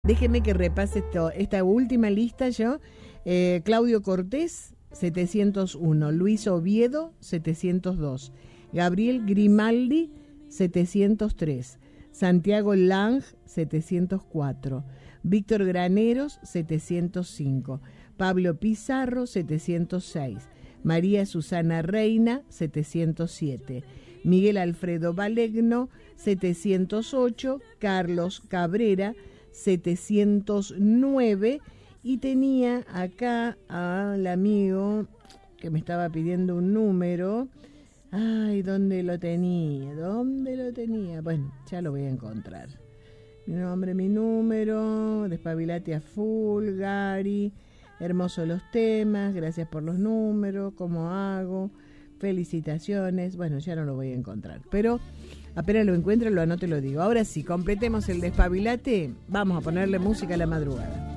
Déjeme que repase esta última lista yo. Claudio Cortés, 701. Luis Oviedo, 702. Gabriel Grimaldi, 703. Santiago Lange, 704. Víctor Graneros, 705. Pablo Pizarro, 706. María Susana Reina, 707. Miguel Alfredo Valegno, 708. Carlos Cabrera, 709. Y tenía acá al amigo que me estaba pidiendo un número. Ay, ¿dónde lo tenía? Bueno, ya lo voy a encontrar. Mi nombre, mi número, Despabilate a full, Gary. Hermosos los temas, gracias por los números, ¿cómo hago? Felicitaciones. Bueno, ya no lo voy a encontrar, pero apenas lo encuentre, lo anoto y lo digo. Ahora sí, completemos el Despabilate. Vamos a ponerle música a la madrugada.